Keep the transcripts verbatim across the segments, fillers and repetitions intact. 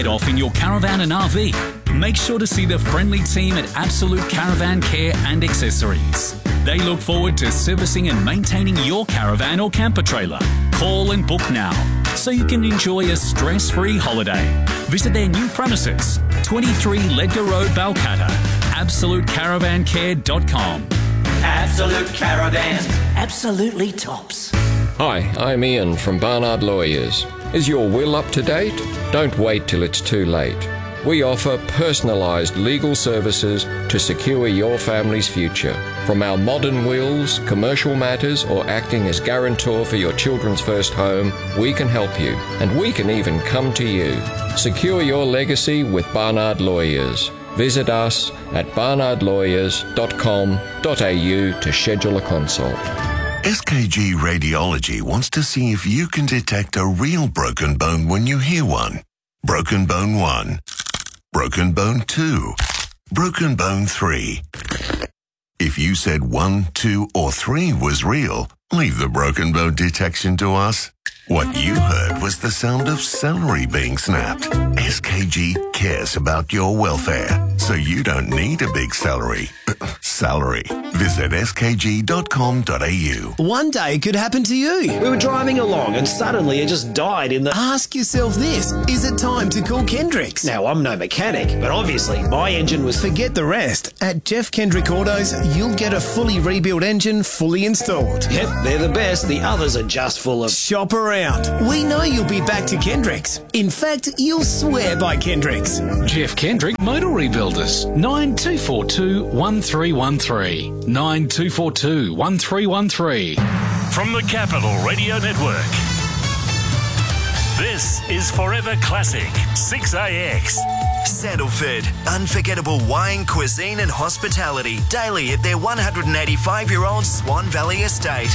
Get off in your caravan and R V. Make sure to see the friendly team at Absolute Caravan Care and Accessories. They look forward to servicing and maintaining your caravan or camper trailer. Call and book now so you can enjoy a stress-free holiday. Visit their new premises, twenty-three Ledgar Road, Balcatta. absolute caravan care dot com. Absolute Caravans. Absolutely tops. Hi, I'm Ian from Barnard Lawyers. Is your will up to date? Don't wait till it's too late. We offer personalised legal services to secure your family's future. From our modern wills, commercial matters, or acting as guarantor for your children's first home, we can help you. And we can even come to you. Secure your legacy with Barnard Lawyers. Visit us at barnard lawyers dot com dot a u to schedule a consult. S K G Radiology wants to see if you can detect a real broken bone when you hear one. Broken bone one. Broken bone two. Broken bone three. If you said one, two, or three was real, leave the broken bone detection to us. What you heard was the sound of celery being snapped. S K G cares about your welfare, so you don't need a big celery. Salary. Visit s k g dot com dot a u. One day it could happen to you. We were driving along and suddenly it just died in the... Ask yourself this, is it time to call Kendricks? Now, I'm no mechanic, but obviously my engine was... Forget the rest. At Jeff Kendrick Autos, you'll get a fully rebuilt engine fully installed. Yep, they're the best. The others are just full of... Shop around. We know you'll be back to Kendricks. In fact, you'll swear by Kendricks. Jeff Kendrick Motor Rebuilders. nine two four two, one three one three. nine two four two, one three one three. From the Capital Radio Network, this is Forever Classic six A X. Sandalford, unforgettable wine, cuisine and hospitality daily at their one hundred eighty-five-year-old Swan Valley estate.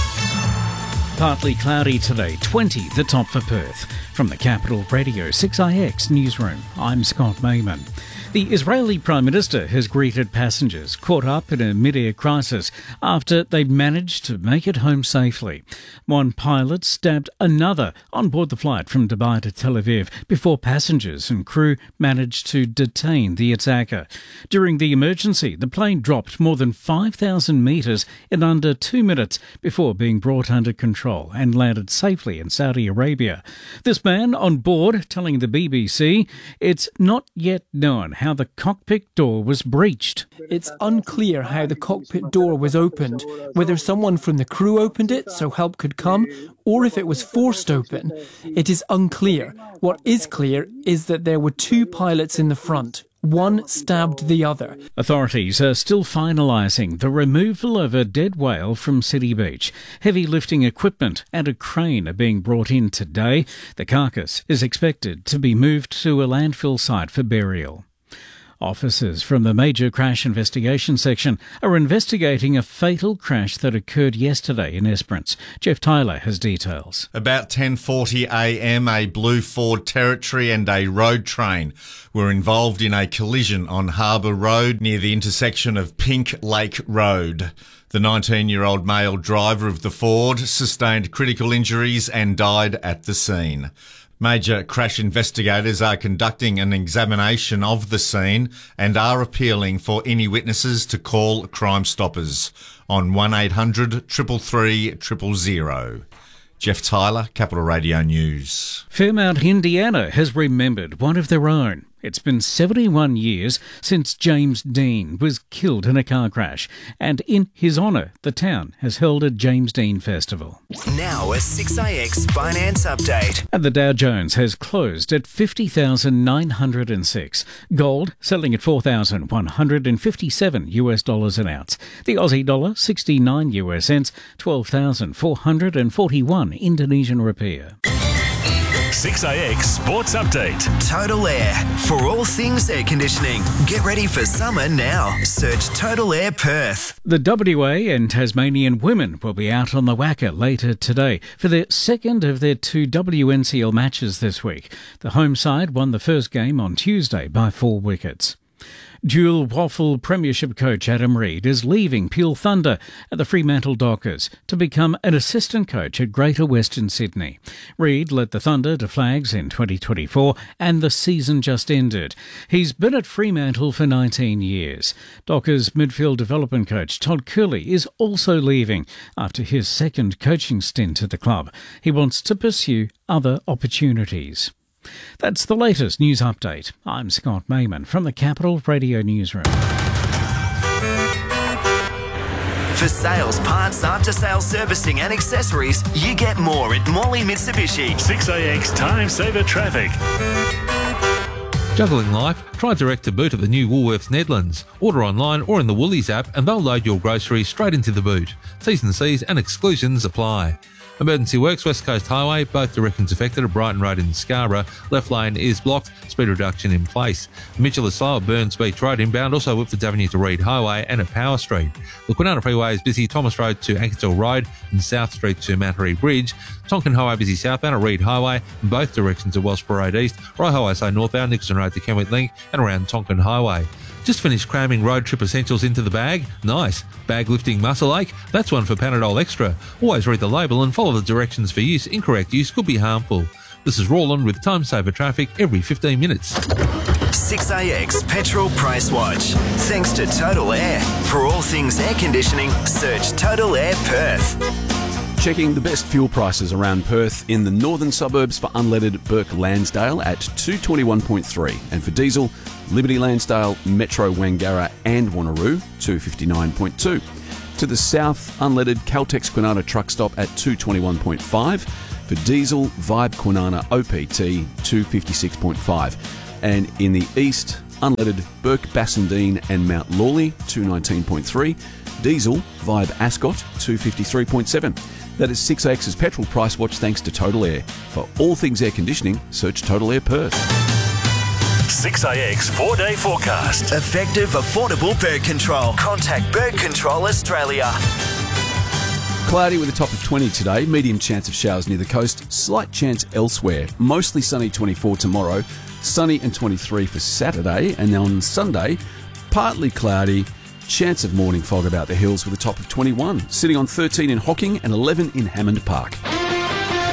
Partly cloudy today, twenty the top for Perth. From the Capital Radio six A X newsroom, I'm Scott Mayman. The Israeli Prime Minister has greeted passengers caught up in a mid-air crisis after they managed to make it home safely. One pilot stabbed another on board the flight from Dubai to Tel Aviv before passengers and crew managed to detain the attacker. During the emergency, the plane dropped more than five thousand metres in under two minutes before being brought under control and landed safely in Saudi Arabia. This man on board telling the B B C it's not yet known how the cockpit door was breached. It's unclear how the cockpit door was opened, whether someone from the crew opened it so help could come, or if it was forced open. It is unclear. What is clear is that there were two pilots in the front. One stabbed the other. Authorities are still finalising the removal of a dead whale from City Beach. Heavy lifting equipment and a crane are being brought in today. The carcass is expected to be moved to a landfill site for burial. Officers from the Major Crash Investigation Section are investigating a fatal crash that occurred yesterday in Esperance. Jeff Tyler has details. About ten forty a m, a blue Ford Territory and a road train were involved in a collision on Harbour Road near the intersection of Pink Lake Road. The nineteen-year-old male driver of the Ford sustained critical injuries and died at the scene. Major crash investigators are conducting an examination of the scene and are appealing for any witnesses to call Crime Stoppers on one eight hundred, three three three, zero zero zero. Jeff Tyler, Capital Radio News. Fairmount, Indiana has remembered one of their own. It's been seventy-one years since James Dean was killed in a car crash, and in his honour, the town has held a James Dean Festival. Now a six A X finance update. And the Dow Jones has closed at fifty thousand nine hundred six. Gold selling at four thousand one hundred fifty-seven U S dollars an ounce. The Aussie dollar sixty-nine U S cents, twelve thousand four hundred forty-one Indonesian rupiah. six A X Sports Update. Total Air. For all things air conditioning. Get ready for summer now. Search Total Air Perth. The W A and Tasmanian women will be out on the Wacker later today for their second of their two W N C L matches this week. The home side won the first game on Tuesday by four wickets. Dual waffle premiership coach Adam Reid is leaving Peel Thunder at the Fremantle Dockers to become an assistant coach at Greater Western Sydney. Reid led the Thunder to flags in twenty twenty-four and the season just ended. He's been at Fremantle for nineteen years. Dockers midfield development coach Todd Curley is also leaving after his second coaching stint at the club. He wants to pursue other opportunities. That's the latest news update. I'm Scott Mayman from the Capital Radio Newsroom. For sales, parts, after-sales servicing and accessories, you get more at Morley Mitsubishi. six A X Time Saver Traffic. Juggling life? Try direct to boot at the new Woolworths Nedlands. Order online or in the Woolies app and they'll load your groceries straight into the boot. T's and C's and exclusions apply. Emergency works, West Coast Highway, both directions affected at Brighton Road in Scarborough. Left lane is blocked, speed reduction in place. Mitchell is slow at Burns Beach Road inbound, also Whipford Avenue to Reid Highway and at Power Street. The Kwinana Freeway is busy, Thomas Road to Ankersdale Road and South Street to Mattery Bridge. Tonkin Highway busy southbound at Reid Highway in both directions at Wellsborough Road East. Rye Highway so northbound, Nicholson Road to Kenwick Link and around Tonkin Highway. Just finished cramming road trip essentials into the bag? Nice. Bag lifting muscle ache? That's one for Panadol Extra. Always read the label and follow the directions for use. Incorrect use could be harmful. This is Roland with Time Saver Traffic every fifteen minutes. six A X Petrol Price Watch. Thanks to Total Air. For all things air conditioning, search Total Air Perth. Checking the best fuel prices around Perth in the northern suburbs for unleaded Burke Lansdale at two twenty-one point three, and for diesel, Liberty Lansdale, Metro Wangara and Wanneroo two fifty-nine point two. To the south, unleaded Caltex Kwinana truck stop at two twenty-one point five. For diesel, Vibe Kwinana O P T two fifty-six point five. And in the east, unleaded Burke Bassendean and Mount Lawley two nineteen point three. Diesel, Vibe Ascot two fifty-three point seven. That is six A X's petrol price watch thanks to Total Air. For all things air conditioning, search Total Air Perth. six A X four-day forecast. Effective, affordable bird control. Contact Bird Control Australia. Cloudy with a top of twenty today, medium chance of showers near the coast, slight chance elsewhere. Mostly sunny twenty-four tomorrow, sunny and twenty-three for Saturday, and then on Sunday, partly cloudy, chance of morning fog about the hills with a top of twenty-one, sitting on thirteen in Hocking and eleven in Hammond Park.